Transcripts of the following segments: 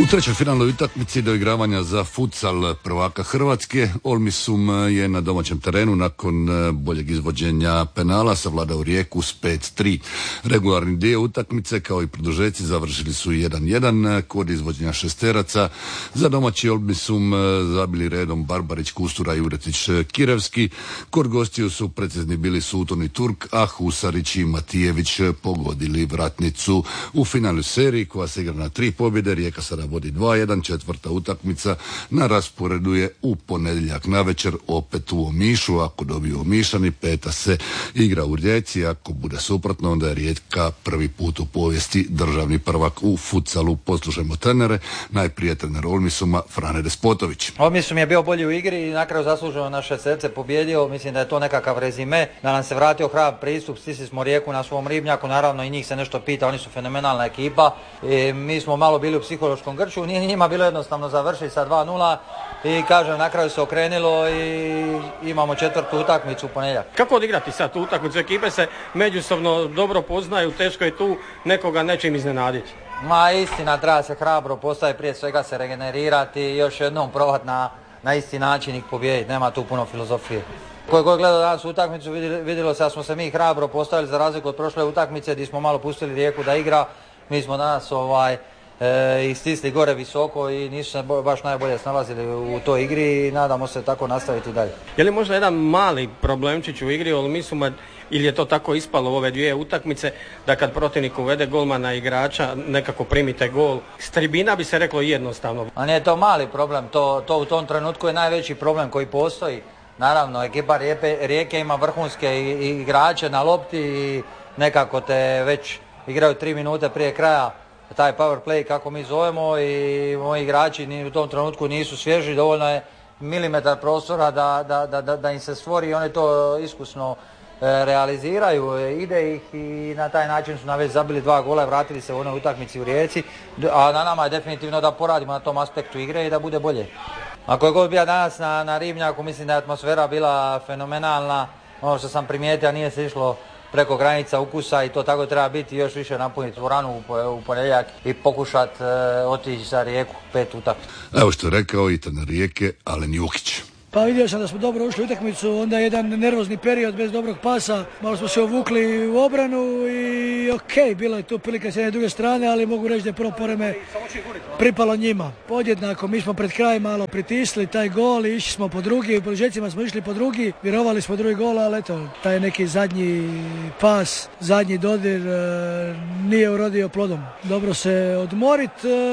U trećoj finalnoj utakmici doigravanja za futsal prvaka Hrvatske, Olmisum je na domaćem terenu nakon boljeg izvođenja penala savladao Rijeku s 5-3. Regularni dio utakmice kao i produžeci završili su 1-1 kod izvođenja šesteraca. Za domaći Olmisum zabili redom Barbarić, Kustura, Juretić, Kirevski. Kod gostiju su precizni bili Suton i Turk, a Husarić i Matijević pogodili vratnicu. U finalnoj seriji koja se igra na 3 pobjede, Rijeka sada vodi 2-1, četvrta utakmica na rasporedu je u ponedjeljak navečer opet u Omišu. Ako dobiju Omišani, peta se igra u Rijeci, ako bude suprotno onda je Rijeka prvi put u povijesti državni prvak u futsalu. Poslušajmo trenere, najprije trener Olmisuma Frane Despotović. Olmisum je bio bolji u igri i na kraju zasluženo naše srce pobjedio. Mislim da je to nekakav rezime, da nam se vratio hrabar pristup, stisli smo Rijeku na svom ribnjaku, naravno i njih se nešto pita, oni su fenomenalna ekipa i mi smo malo bili u psihološkom grču, nije njima bilo jednostavno završiti sa 2-0 i kažem na kraju se okrenilo i imamo četvrtu utakmicu u ponedjeljak. Kako odigrati sad tu utakmicu? Ekipe se međusobno dobro poznaju, teško je tu nekoga nečim iznenaditi. Ma istina, treba se hrabro postaviti, prije svega se regenerirati i još jednom probati na isti način ih pobijediti, nema tu puno filozofije. Ko je god gledao danas utakmicu vidjelo se da smo se mi hrabro postavili za razliku od prošle utakmice gdje smo malo pustili Rijeku da igra. Mi smo danas i stisli gore visoko i nisu se baš najbolje snalazili u toj igri i nadamo se tako nastaviti dalje. Je li možda jedan mali problemčić u igri Olmisuma ili je to tako ispalo u ove dvije utakmice da kad protivnik uvede golmana igrača nekako primite gol? S tribina bi se reklo jednostavno. A nije to mali problem, to u tom trenutku je najveći problem koji postoji. Naravno, ekipa Rijeke ima vrhunske igrače na lopti i nekako te već igraju 3 minute prije kraja taj power play kako mi zovemo i moji igrači ni u tom trenutku nisu svježi, dovoljno je milimetar prostora da im se stvori i oni to iskusno realiziraju, ide ih i na taj način su nam već zabili 2 gola i vratili se u onoj utakmici u Rijeci, a na nama je definitivno da poradimo na tom aspektu igre i da bude bolje. Ako je god bio danas na ribnjaku, mislim da je atmosfera bila fenomenalna, ono što sam primijetio nije se išlo preko granica ukusa i to tako treba biti, još više napuniti dvoranu u ponedjeljak i pokušati otići za Rijeku 5 utakmica. Evo što je rekao i trener Rijeke Alen Jukić. Pa vidio sam da smo dobro ušli u utakmicu, onda jedan nervozni period bez dobrog pasa, malo smo se uvukli u obranu i okej, bilo je tu prilika s jedne druge strane, ali mogu reći da je prvo poreme pripalo njima. Podjednako, mi smo pred kraj malo pritisli taj gol i išli smo po drugi, u produžecima smo išli po drugi, vjerovali smo drugi gol, ali eto, taj neki zadnji pas, zadnji dodir nije urodio plodom. Dobro se odmorit,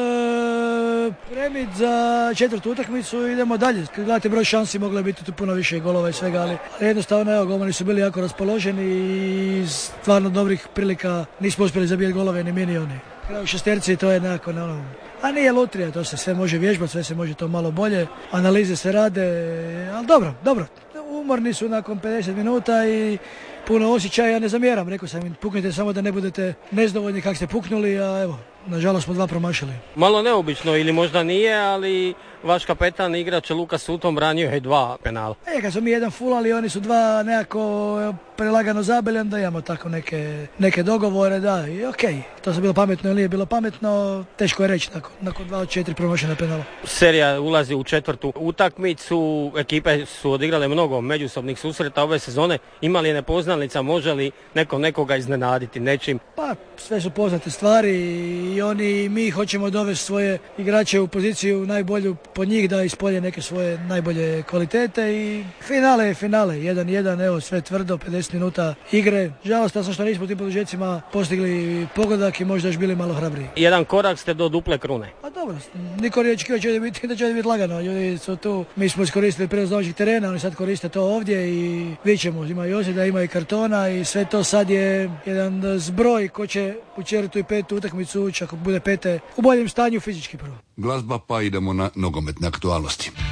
premit za četvrtu utakmicu i idemo dalje. Kad gledate broj šansi, moglo je biti tu puno više golova i svega, ali jednostavno, evo, golmani su bili jako raspoloženi i stvarno dobrih prilika nismo uspjeli zabijeti golove ni mi ni oni. Kraj u šesterci to je nekako, a nije lutrija, to se sve može vježbati, sve se može to malo bolje, analize se rade, ali dobro. Umorni su nakon 50 minuta i puno osjećaja, ja ne zamjeram, rekao sam im, puknite samo da ne budete nezadovoljni kako ste puknuli, a evo, nažalost smo 2 promašili. Malo neobično ili možda nije, ali vaš kapetan igrač Luka Suton branio je 2 penala. Kad smo mi jedan fulali, oni su 2 nekako prelagano zabili, onda imamo tako neke dogovore, da, i okej. To se bilo pametno ili nije bilo pametno, teško je reći nakon 2 od 4 promašena penala. Serija ulazi u četvrtu utakmicu, ekipe su odigrale mnogo međusobnih susreta ove sezone, ima li nepoznanica, može li nekoga iznenaditi nečim? Pa, sve su poznate stvari i mi hoćemo dovesti svoje igrače u poziciju najbolju po njih da ispolje neke svoje najbolje kvalitete i finale je finale, 1-1, evo sve tvrdo, 50 minuta igre. Žalostan sam što nismo u tim produžecima postigli pogodak i možda još bili malo hrabriji. Jedan korak ste do duple krune. Pa dobro, niko nije očekivao da će biti lagano, ljudi su tu, mi smo iskoristili prijevoz domaćih terena, oni sad koriste to ovdje i vidjet ćemo, ima i ozljeda, ima i kartona i sve to sad je jedan zbroj ko će u četvrtu i 5. utakmicu ući ako bude 5. u boljem stanju fizički prvo. Glazba, pa idemo na nogometne aktualnosti.